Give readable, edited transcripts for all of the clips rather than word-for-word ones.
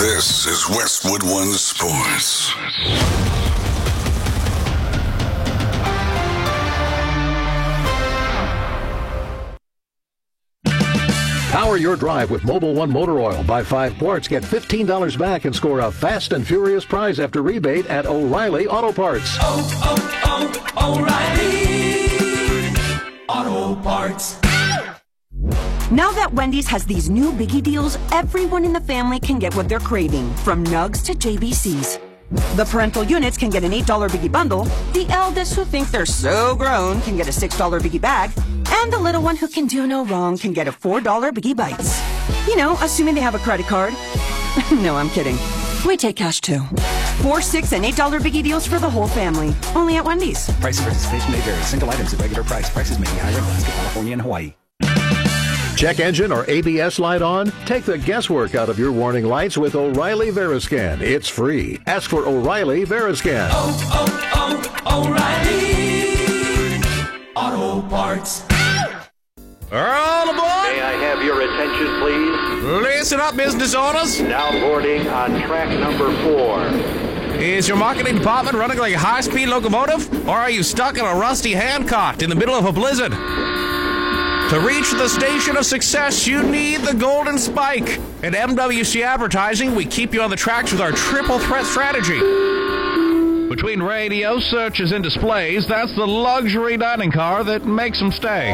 This is Westwood One Sports. Power your drive with Mobil 1 Motor Oil. Buy 5 quarts, get $15 back, and score a fast and furious prize after rebate at O'Reilly Auto Parts. O'Reilly Auto Parts. Now that Wendy's has these new biggie deals, everyone in the family can get what they're craving, from nugs to JBCs. The parental units can get an $8 biggie bundle, the eldest who think they're so grown can get a $6 biggie bag, and the little one who can do no wrong can get a $4 biggie bites. You know, assuming they have a credit card. No, I'm kidding. We take cash too. 4, 6, and $8 biggie deals for the whole family. Only at Wendy's. Price and participation may vary. Single items at regular price. Prices may be higher in Alaska, California, and Hawaii. Check engine or ABS light on? Take the guesswork out of your warning lights with O'Reilly Veriscan. It's free. Ask for O'Reilly Veriscan. O'Reilly Auto Parts. All aboard! May I have your attention, please? Listen up, business owners. Now boarding on track number 4. Is your marketing department running like a high-speed locomotive? Or are you stuck in a rusty Hancock in the middle of a blizzard? To reach the station of success, you need the golden spike. At MWC Advertising, we keep you on the tracks with our triple threat strategy. Between radio, searches, and displays, that's the luxury dining car that makes them stay.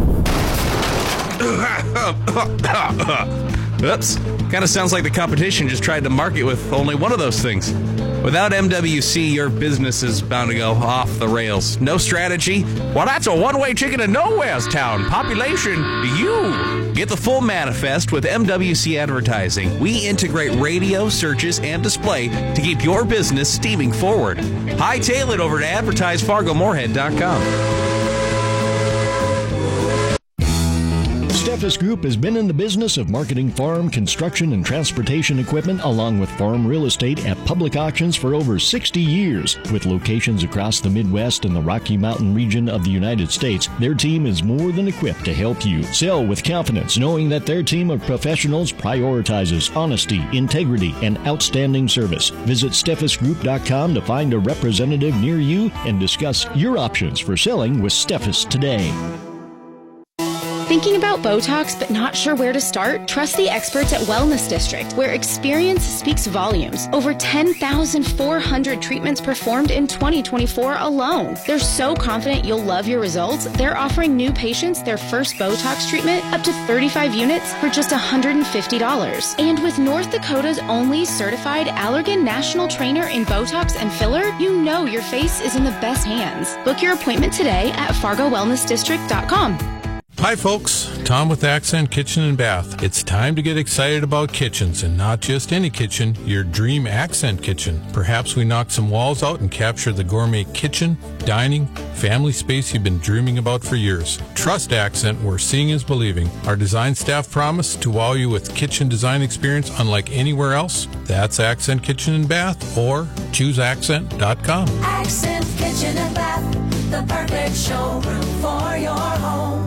Oops. Kind of sounds like the competition just tried to market with only one of those things. Without MWC, your business is bound to go off the rails. No strategy? Well, that's a one-way chicken to nowhere's town. Population, you. Get the full manifest with MWC Advertising. We integrate radio, searches, and display to keep your business steaming forward. Hightail it over to advertisefargomorehead.com. Steffes Group has been in the business of marketing farm, construction, and transportation equipment along with farm real estate at public auctions for over 60 years. With locations across the Midwest and the Rocky Mountain region of the United States, their team is more than equipped to help you sell with confidence, knowing that their team of professionals prioritizes honesty, integrity, and outstanding service. Visit SteffesGroup.com to find a representative near you and discuss your options for selling with Steffes today. Thinking about Botox but not sure where to start? Trust the experts at Wellness District, where experience speaks volumes. Over 10,400 treatments performed in 2024 alone. They're so confident you'll love your results, they're offering new patients their first Botox treatment up to 35 units for just $150. And with North Dakota's only certified Allergan National Trainer in Botox and filler, you know your face is in the best hands. Book your appointment today at FargoWellnessDistrict.com. Hi folks, Tom with Accent Kitchen and Bath. It's time to get excited about kitchens, and not just any kitchen, your dream Accent kitchen. Perhaps we knock some walls out and capture the gourmet kitchen, dining, family space you've been dreaming about for years. Trust Accent, where seeing is believing. Our design staff promise to wow you with kitchen design experience unlike anywhere else. That's Accent Kitchen and Bath, or chooseaccent.com. Accent Kitchen and Bath, the perfect showroom for your home.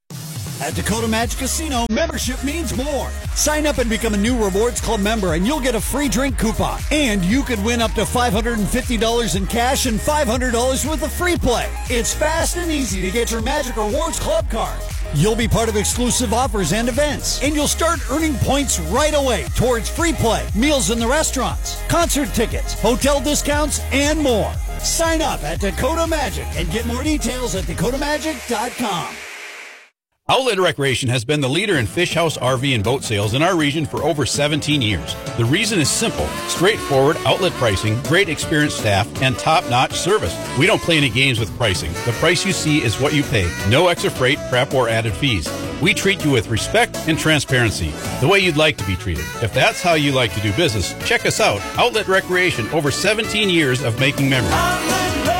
At Dakota Magic Casino, membership means more. Sign up and become a new Rewards Club member, and you'll get a free drink coupon. And you could win up to $550 in cash and $500 worth of free play. It's fast and easy to get your Magic Rewards Club card. You'll be part of exclusive offers and events, and you'll start earning points right away towards free play, meals in the restaurants, concert tickets, hotel discounts, and more. Sign up at Dakota Magic and get more details at dakotamagic.com. Outlet Recreation has been the leader in fish house, RV, and boat sales in our region for over 17 years. The reason is simple: straightforward outlet pricing, great experienced staff, and top-notch service. We don't play any games with pricing. The price you see is what you pay. No extra freight, prep, or added fees. We treat you with respect and transparency, the way you'd like to be treated. If that's how you like to do business, check us out. Outlet Recreation, over 17 years of making memories.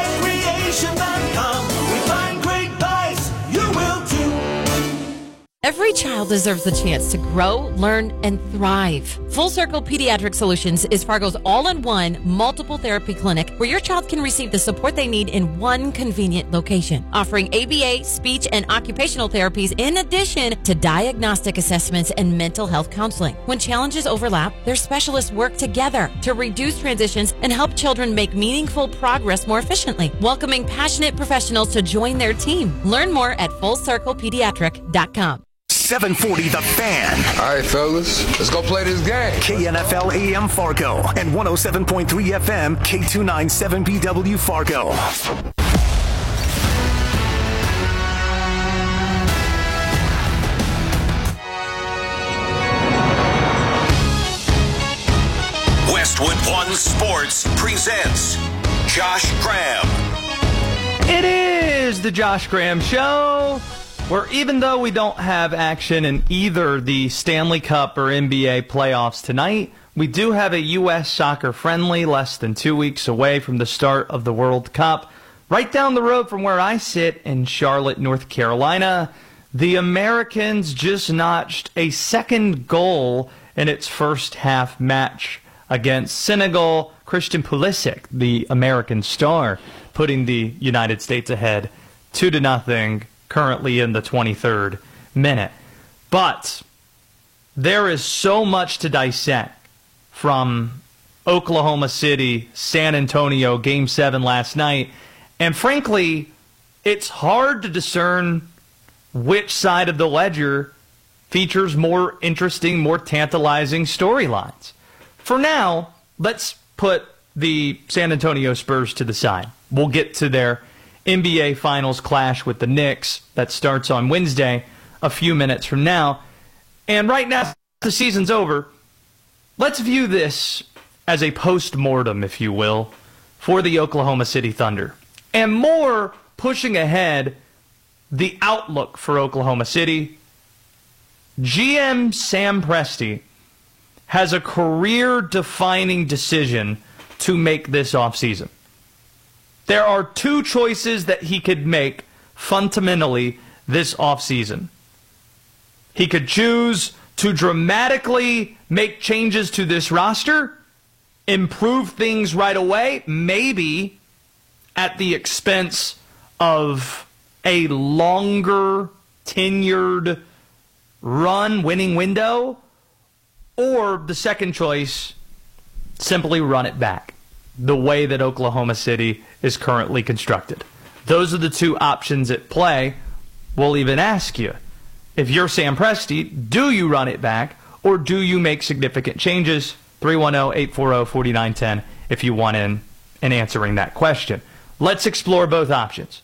OutletRecreation.com. We find great buys. You will too. Every child deserves the chance to grow, learn, and thrive. Full Circle Pediatric Solutions is Fargo's all-in-one multiple therapy clinic where your child can receive the support they need in one convenient location, offering ABA, speech, and occupational therapies in addition to diagnostic assessments and mental health counseling. When challenges overlap, their specialists work together to reduce transitions and help children make meaningful progress more efficiently, welcoming passionate professionals to join their team. Learn more at FullCirclePediatric.com. 740 The Fan. All right, fellas, let's go play this game. KNFL AM Fargo and 107.3 FM K297BW Fargo. Westwood One Sports presents Josh Graham. It is the Josh Graham Show, where even though we don't have action in either the Stanley Cup or NBA playoffs tonight, we do have a U.S. soccer friendly less than 2 weeks away from the start of the World Cup. Right down the road from where I sit in Charlotte, North Carolina, the Americans just notched a second goal in its first half match against Senegal. Christian Pulisic, the American star, putting the United States ahead 2-0, currently in the 23rd minute. But there is so much to dissect from Oklahoma City, San Antonio, Game 7 last night. And frankly, it's hard to discern which side of the ledger features more interesting, more tantalizing storylines. For now, let's put the San Antonio Spurs to the side. We'll get to their NBA Finals clash with the Knicks that starts on Wednesday, a few minutes from now. And right now, the season's over. Let's view this as a post-mortem, if you will, for the Oklahoma City Thunder. And more pushing ahead the outlook for Oklahoma City. GM Sam Presti has a career-defining decision to make this offseason. There are two choices that he could make fundamentally this offseason. He could choose to dramatically make changes to this roster, improve things right away, maybe at the expense of a longer tenured run winning window, or the second choice, simply run it back the way that Oklahoma City is currently constructed. Those are the two options at play. We'll even ask you, if you're Sam Presti, do you run it back or do you make significant changes? 310-840-4910 if you want in answering that question. Let's explore both options.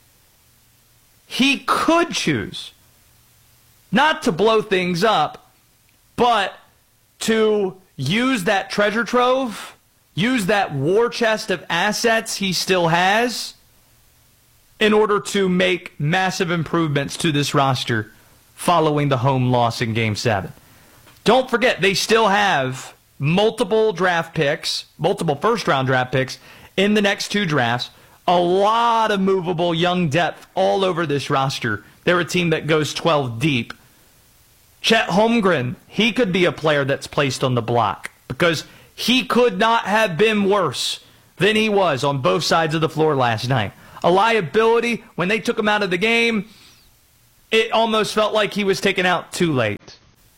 He could choose not to blow things up, but to use that treasure trove, use that war chest of assets he still has in order to make massive improvements to this roster following the home loss in Game 7. Don't forget, they still have multiple draft picks, multiple first-round draft picks in the next two drafts, a lot of movable young depth all over this roster. They're a team that goes 12 deep. Chet Holmgren, he could be a player that's placed on the block because he could not have been worse than he was on both sides of the floor last night. A liability, when they took him out of the game, it almost felt like he was taken out too late.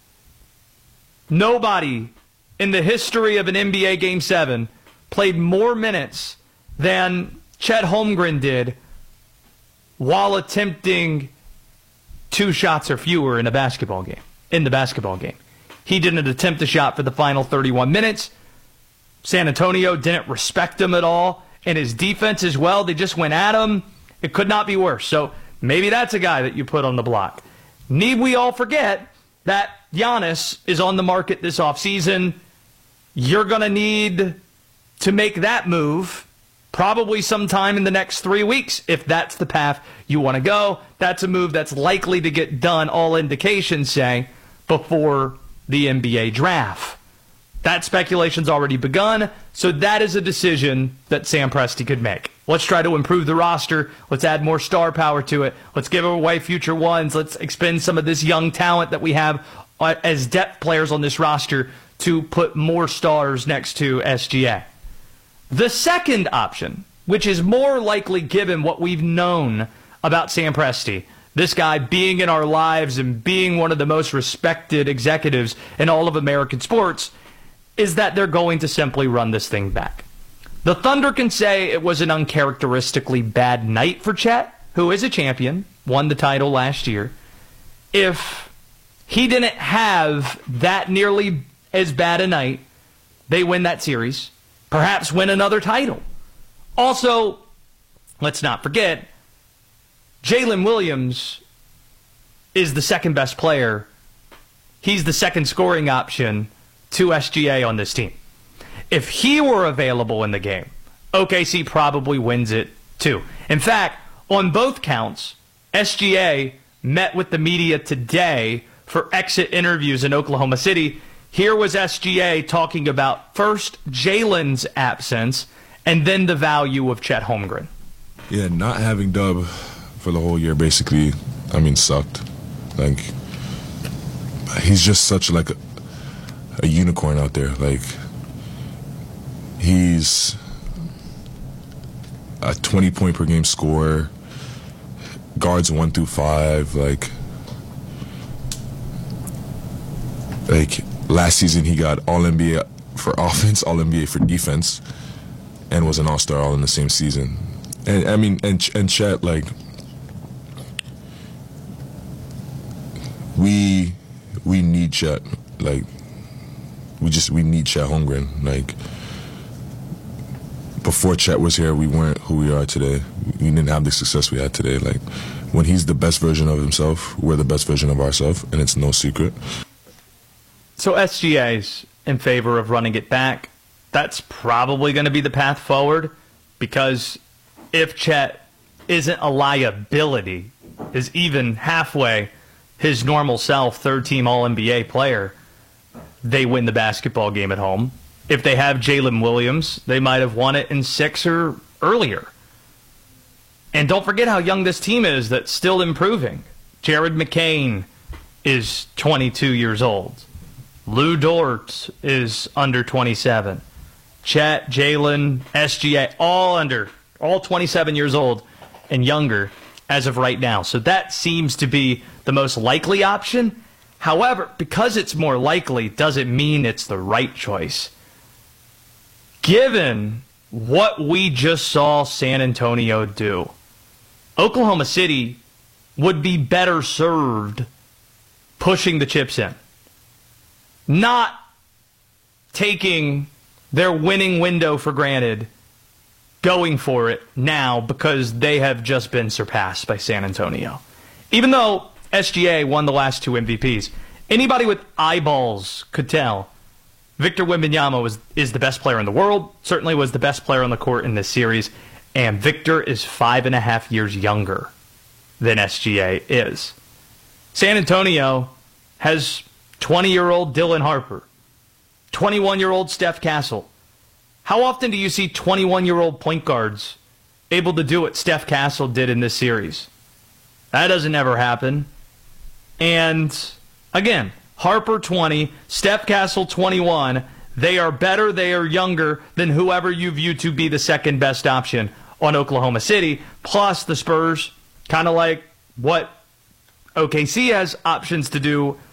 Nobody in the history of an NBA Game 7 played more minutes than Chet Holmgren did while attempting 2 shots or fewer in the basketball game. He didn't attempt a shot for the final 31 minutes. San Antonio didn't respect him at all. And his defense as well, they just went at him. It could not be worse. So maybe that's a guy that you put on the block. Need we all forget that Giannis is on the market this offseason? You're going to need to make that move probably sometime in the next 3 weeks if that's the path you want to go. That's a move that's likely to get done, all indications say, before the NBA draft. That speculation's already begun, so that is a decision that Sam Presti could make. Let's try to improve the roster. Let's add more star power to it. Let's give away future ones. Let's expend some of this young talent that we have as depth players on this roster to put more stars next to SGA. The second option, which is more likely given what we've known about Sam Presti, this guy being in our lives and being one of the most respected executives in all of American sports, is that they're going to simply run this thing back. The Thunder can say it was an uncharacteristically bad night for Chet, who is a champion, won the title last year. If he didn't have that nearly as bad a night, they win that series, perhaps win another title. Also, let's not forget, Jalen Williams is the second best player. He's the second scoring option to SGA on this team. If he were available in the game, OKC probably wins it too. In fact, on both counts, SGA met with the media today for exit interviews in Oklahoma City. Here was SGA talking about first Jalen's absence and then the value of Chet Holmgren. Yeah, not having Dub for the whole year basically, sucked. Like, he's just such like a unicorn out there. Like, he's a 20-point per game scorer, guards 1 through 5. Like last season he got All-NBA for offense, All-NBA for defense, and was an All-Star all in the same season. And Chet, like, we need Chet. Like, we need Chet Holmgren. Like, before Chet was here, we weren't who we are today. We didn't have the success we had today. Like, when he's the best version of himself, we're the best version of ourselves, and it's no secret. So SGA's in favor of running it back. That's probably going to be the path forward, because if Chet isn't a liability, is even halfway his normal self, third-team All-NBA player, they win the basketball game at home. If they have Jalen Williams, they might have won it in 6 or earlier. And don't forget how young this team is that's still improving. Jared McCain is 22 years old. Lou Dort is under 27. Chet, Jalen, SGA, all 27 years old and younger as of right now. So that seems to be the most likely option. However, because it's more likely doesn't mean it's the right choice. Given what we just saw San Antonio do, Oklahoma City would be better served pushing the chips in, not taking their winning window for granted, going for it now because they have just been surpassed by San Antonio. Even though SGA won the last 2 MVPs, anybody with eyeballs could tell Victor Wembanyama is the best player in the world, certainly was the best player on the court in this series, and Victor is 5.5 years younger than SGA is. San Antonio has 20-year-old Dylan Harper, 21-year-old Steph Castle. How often do you see 21-year-old point guards able to do what Steph Castle did in this series? That doesn't ever happen. And again, Harper 20, Steph Castle 21. They are better, they are younger than whoever you view to be the second best option on Oklahoma City. Plus the Spurs, kind of like what OKC has options to do